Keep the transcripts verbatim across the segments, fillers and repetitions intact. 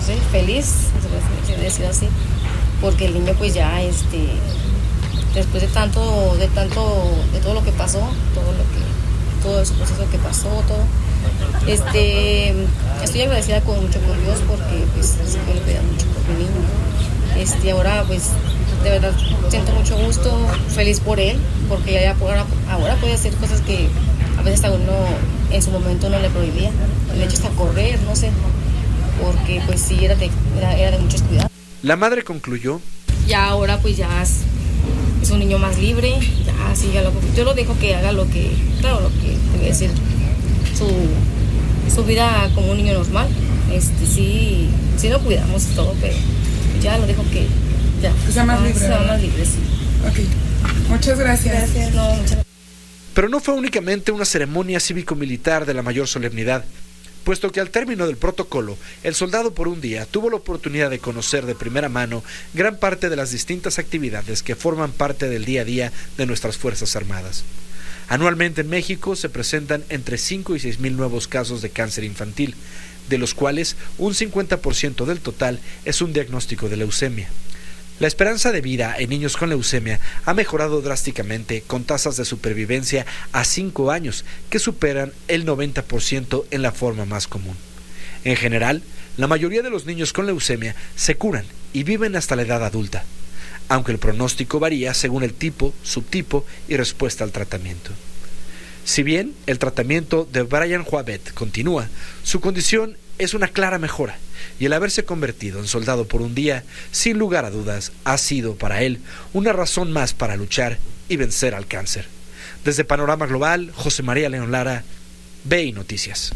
sé, feliz, se puede decir así, porque el niño pues ya, este, después de tanto, de tanto, de todo lo que pasó, todo lo que, todo ese proceso que pasó, todo, este, estoy agradecida con mucho con Dios porque pues siempre le pedía mucho por mi niño, este, ahora pues de verdad siento mucho gusto, feliz por él, porque ya ahora, ahora puede hacer cosas que a veces a uno en su momento no le prohibía, de hecho hasta correr, no sé, porque pues sí era de, era, era de muchos cuidados. La madre concluyó: ya ahora pues ya es, es un niño más libre, ya siga lo que, yo lo dejo que haga lo que, claro, lo que debe decir, su, su vida como un niño normal, este sí, sí lo cuidamos y todo, pero ya lo dejo que ya, que sea más libre, sea más libre, sí. Ok, muchas gracias. Gracias, no, muchas gracias. Pero no fue únicamente una ceremonia cívico-militar de la mayor solemnidad, puesto que al término del protocolo, el soldado por un día tuvo la oportunidad de conocer de primera mano gran parte de las distintas actividades que forman parte del día a día de nuestras Fuerzas Armadas. Anualmente en México se presentan entre cinco y seis mil nuevos casos de cáncer infantil, de los cuales un cincuenta por ciento del total es un diagnóstico de leucemia. La esperanza de vida en niños con leucemia ha mejorado drásticamente, con tasas de supervivencia a cinco años que superan el noventa por ciento en la forma más común. En general, la mayoría de los niños con leucemia se curan y viven hasta la edad adulta, aunque el pronóstico varía según el tipo, subtipo y respuesta al tratamiento. Si bien el tratamiento de Brian Joabet continúa, su condición es una clara mejora, y el haberse convertido en soldado por un día, sin lugar a dudas, ha sido para él una razón más para luchar y vencer al cáncer. Desde Panorama Global, José María León Lara, B I Noticias.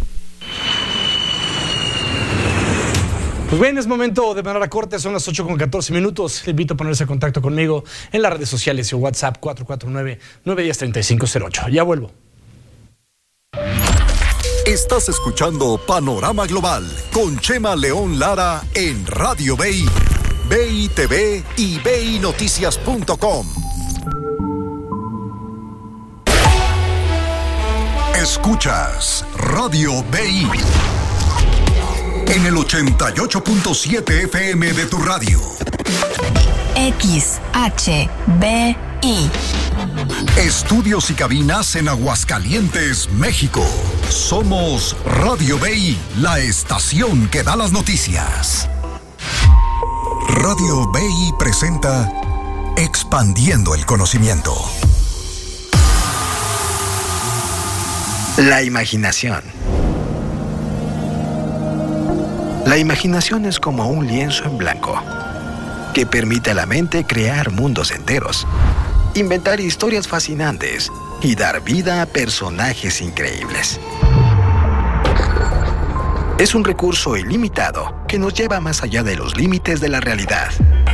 Pues bien, es momento de parar a corte, son las ocho con catorce minutos. Le invito a ponerse en contacto conmigo en las redes sociales y WhatsApp cuatro cuatro nueve, nueve uno cero, tres cinco cero ocho. Ya vuelvo. Estás escuchando Panorama Global con Chema León Lara en Radio B I, B I T V y B I Noticias punto com. Escuchas Radio B I en el ochenta y ocho punto siete F M de tu radio. X H B I. Estudios y cabinas en Aguascalientes, México. Somos Radio B I, la estación que da las noticias. Radio B I presenta Expandiendo el Conocimiento. La imaginación. La imaginación es como un lienzo en blanco que permite a la mente crear mundos enteros, inventar historias fascinantes y dar vida a personajes increíbles. Es un recurso ilimitado que nos lleva más allá de los límites de la realidad,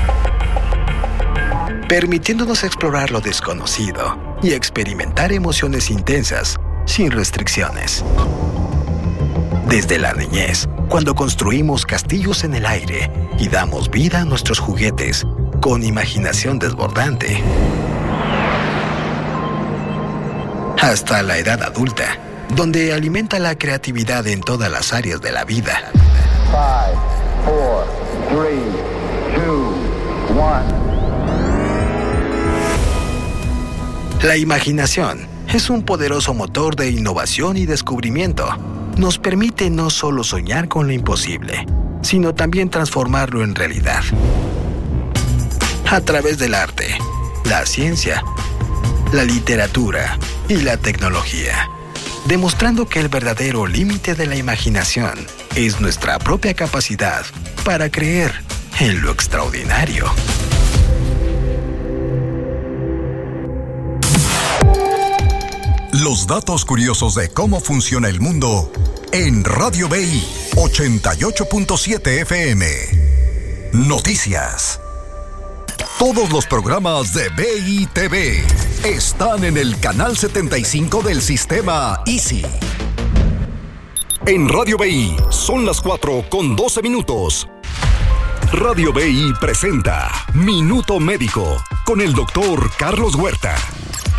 permitiéndonos explorar lo desconocido y experimentar emociones intensas sin restricciones. Desde la niñez, cuando construimos castillos en el aire y damos vida a nuestros juguetes con imaginación desbordante, hasta la edad adulta, donde alimenta la creatividad en todas las áreas de la vida. Five, four, three, two, one. La imaginación es un poderoso motor de innovación y descubrimiento. Nos permite no solo soñar con lo imposible, sino también transformarlo en realidad. A través del arte, la ciencia, la literatura y la tecnología, demostrando que el verdadero límite de la imaginación es nuestra propia capacidad para creer en lo extraordinario. Los datos curiosos de cómo funciona el mundo en Radio B I ochenta y ocho punto siete F M. Noticias. Todos los programas de B I T V están en el canal setenta y cinco del sistema Easy. En Radio B I son las cuatro con doce minutos. Radio B I presenta Minuto Médico con el doctor Carlos Huerta.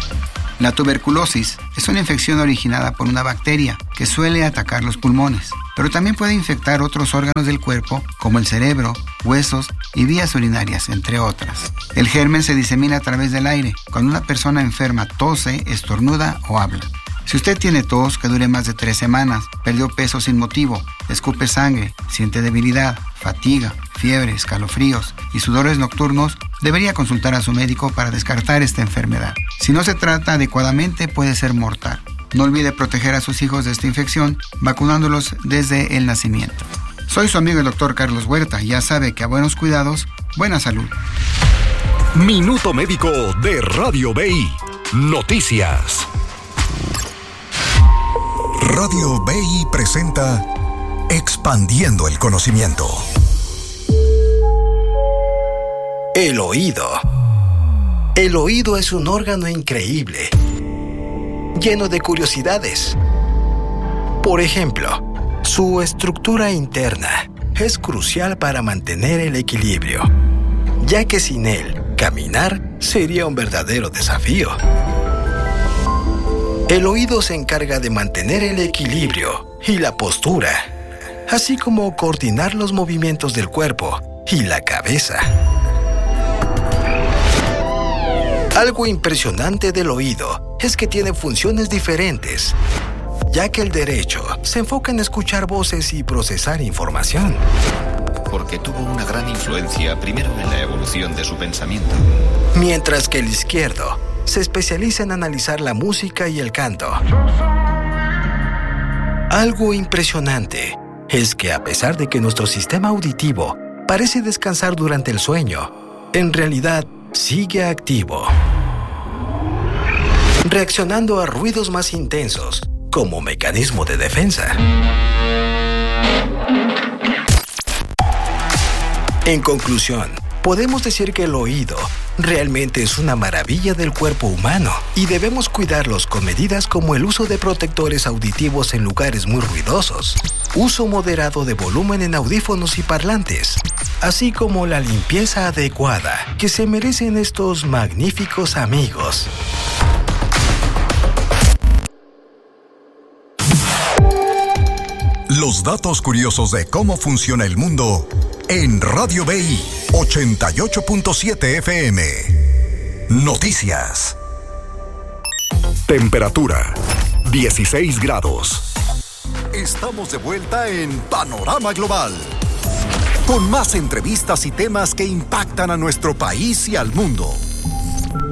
La tuberculosis es una infección originada por una bacteria que suele atacar los pulmones. pero también puede infectar otros órganos del cuerpo, como el cerebro, huesos y vías urinarias, entre otras. El germen se disemina a través del aire, cuando una persona enferma tose, estornuda o habla. Si usted tiene tos que dure más de tres semanas, perdió peso sin motivo, escupe sangre, siente debilidad, fatiga, fiebre, escalofríos y sudores nocturnos, debería consultar a su médico para descartar esta enfermedad. Si no se trata adecuadamente, puede ser mortal. No olvide proteger a sus hijos de esta infección, vacunándolos desde el nacimiento. Soy su amigo el doctor Carlos Huerta y ya sabe que a buenos cuidados, buena salud. Minuto Médico de Radio B I. Noticias. Radio B I presenta Expandiendo el Conocimiento. El oído. El oído es un órgano increíble, lleno de curiosidades. Por ejemplo, su estructura interna es crucial para mantener el equilibrio, ya que sin él, caminar sería un verdadero desafío. El oído se encarga de mantener el equilibrio y la postura, así como coordinar los movimientos del cuerpo y la cabeza. Algo impresionante del oído es que tiene funciones diferentes, ya que el derecho se enfoca en escuchar voces y procesar información. Porque tuvo una gran influencia primero en la evolución de su pensamiento. Mientras que el izquierdo se especializa en analizar la música y el canto. Algo impresionante es que a pesar de que nuestro sistema auditivo parece descansar durante el sueño, en realidad sigue activo, reaccionando a ruidos más intensos como mecanismo de defensa. En conclusión, podemos decir que el oído realmente es una maravilla del cuerpo humano y debemos cuidarlos con medidas como el uso de protectores auditivos en lugares muy ruidosos, uso moderado de volumen en audífonos y parlantes, así como la limpieza adecuada que se merecen estos magníficos amigos. Los datos curiosos de cómo funciona el mundo en Radio B I ochenta y ocho punto siete F M. Noticias. Temperatura dieciséis grados. Estamos de vuelta en Panorama Global, con más entrevistas y temas que impactan a nuestro país y al mundo.